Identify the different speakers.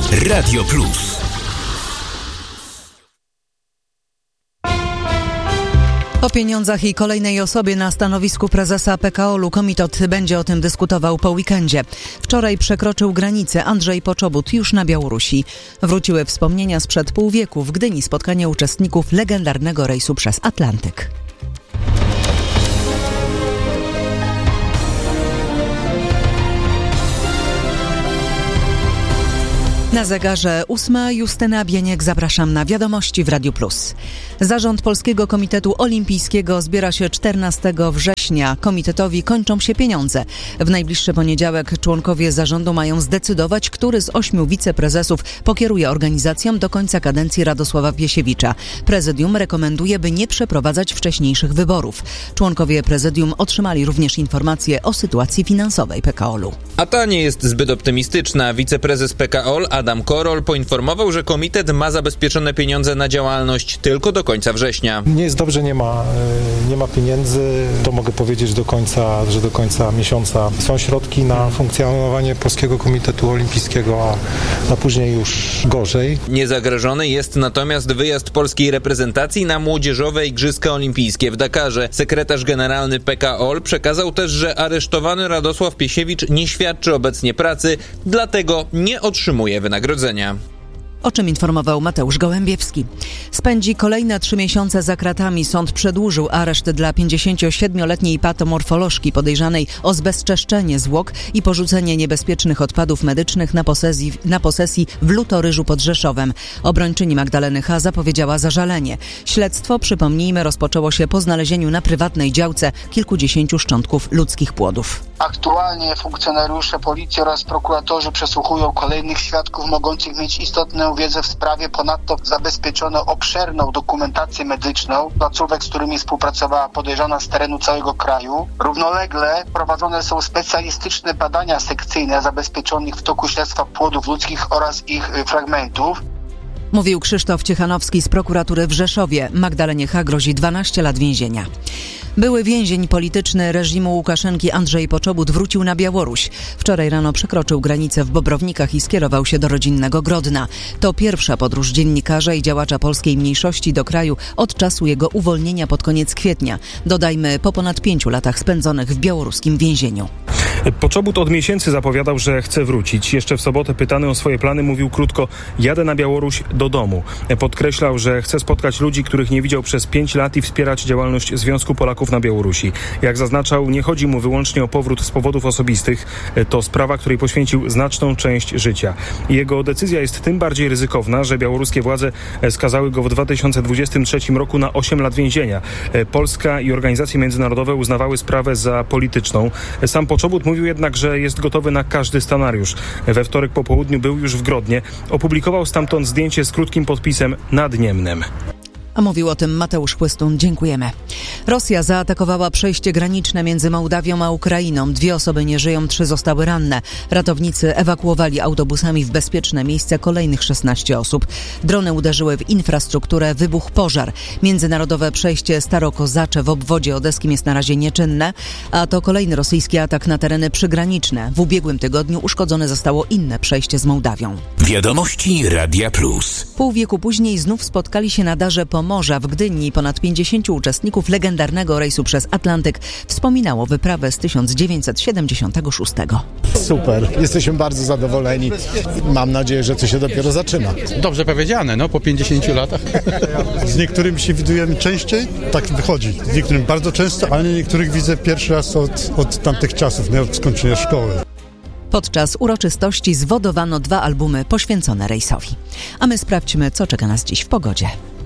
Speaker 1: Radio Plus.
Speaker 2: O pieniądzach i kolejnej osobie na stanowisku prezesa PKO-u komitet będzie o tym dyskutował po weekendzie. Wczoraj przekroczył granicę Andrzej Poczobut już na Białorusi. Wróciły wspomnienia sprzed pół wieku w Gdyni spotkania uczestników legendarnego rejsu przez Atlantyk. Na zegarze 8. Justyna Bieniek, zapraszam na wiadomości w Radiu Plus. Zarząd Polskiego Komitetu Olimpijskiego zbiera się 14 września. Komitetowi kończą się pieniądze. W najbliższy poniedziałek członkowie zarządu mają zdecydować, który z 8 wiceprezesów pokieruje organizacją do końca kadencji Radosława Piesiewicza. Prezydium rekomenduje, by nie przeprowadzać wcześniejszych wyborów. Członkowie prezydium otrzymali również informacje o sytuacji finansowej PKO-u.
Speaker 3: A ta nie jest zbyt optymistyczna. Wiceprezes PKO Adam Korol poinformował, że komitet ma zabezpieczone pieniądze na działalność tylko do końca września.
Speaker 4: Nie jest dobrze, nie ma pieniędzy. To mogę powiedzieć że do końca miesiąca są środki na funkcjonowanie Polskiego Komitetu Olimpijskiego, a później już gorzej.
Speaker 3: Niezagrożony jest natomiast wyjazd polskiej reprezentacji na młodzieżowe Igrzyska Olimpijskie w Dakarze. Sekretarz generalny PKO przekazał też, że aresztowany Radosław Piesiewicz nie świadczy obecnie pracy, dlatego nie otrzymuje wynagrodzenia.
Speaker 2: O czym informował Mateusz Gołębiewski. Spędzi kolejne 3 miesiące za kratami. Sąd przedłużył areszt dla 57-letniej patomorfolożki podejrzanej o zbezczeszczenie zwłok i porzucenie niebezpiecznych odpadów medycznych na posesji w Lutoryżu pod Rzeszowem. Obrończyni Magdaleny H. zapowiedziała zażalenie. Śledztwo, przypomnijmy, rozpoczęło się po znalezieniu na prywatnej działce kilkudziesięciu szczątków ludzkich płodów.
Speaker 5: Aktualnie funkcjonariusze policji oraz prokuratorzy przesłuchują kolejnych świadków mogących mieć istotną wiedzę w sprawie. Ponadto zabezpieczono obszerną dokumentację medyczną placówek, z którymi współpracowała podejrzana z terenu całego kraju. Równolegle prowadzone są specjalistyczne badania sekcyjne zabezpieczonych w toku śledztwa płodów ludzkich oraz ich fragmentów.
Speaker 2: Mówił Krzysztof Ciechanowski z prokuratury w Rzeszowie. Magdalenie H. grozi 12 lat więzienia. Były więzień polityczny reżimu Łukaszenki Andrzej Poczobut wrócił na Białoruś. Wczoraj rano przekroczył granicę w Bobrownikach i skierował się do rodzinnego Grodna. To pierwsza podróż dziennikarza i działacza polskiej mniejszości do kraju od czasu jego uwolnienia pod koniec kwietnia. Dodajmy, po ponad 5 latach spędzonych w białoruskim więzieniu.
Speaker 6: Poczobut od miesięcy zapowiadał, że chce wrócić. Jeszcze w sobotę pytany o swoje plany mówił krótko: jadę na Białoruś do domu. Podkreślał, że chce spotkać ludzi, których nie widział przez 5 lat i wspierać działalność Związku Polaków na Białorusi. Jak zaznaczał, nie chodzi mu wyłącznie o powrót z powodów osobistych. To sprawa, której poświęcił znaczną część życia. Jego decyzja jest tym bardziej ryzykowna, że białoruskie władze skazały go w 2023 roku na 8 lat więzienia. Polska i organizacje międzynarodowe uznawały sprawę za polityczną. Sam Poczobut mówił jednak, że jest gotowy na każdy scenariusz. We wtorek po południu był już w Grodnie. Opublikował stamtąd zdjęcie z krótkim podpisem nad Niemnem.
Speaker 2: A mówił o tym Mateusz Chłystun. Dziękujemy. Rosja zaatakowała przejście graniczne między Mołdawią a Ukrainą. 2 osoby nie żyją, 3 zostały ranne. Ratownicy ewakuowali autobusami w bezpieczne miejsce kolejnych 16 osób. Drony uderzyły w infrastrukturę, wybuchł pożar. Międzynarodowe przejście Starokozacze w obwodzie odeskim jest na razie nieczynne, a to kolejny rosyjski atak na tereny przygraniczne. W ubiegłym tygodniu uszkodzone zostało inne przejście z Mołdawią.
Speaker 1: Wiadomości Radia Plus.
Speaker 2: Pół wieku później znów spotkali się na Darze Pomorza w Gdyni. Ponad 50 uczestników legendarnego rejsu przez Atlantyk wspominało wyprawę z 1976.
Speaker 7: Super, jesteśmy bardzo zadowoleni. Mam nadzieję, że to się dopiero zaczyna.
Speaker 8: Dobrze powiedziane, po 50 latach.
Speaker 9: Z niektórymi się widujemy częściej, tak wychodzi. Z niektórym bardzo często, ale niektórych widzę pierwszy raz od tamtych czasów, od skończenia szkoły.
Speaker 2: Podczas uroczystości zwodowano 2 albumy poświęcone rejsowi. A my sprawdźmy, co czeka nas dziś w pogodzie.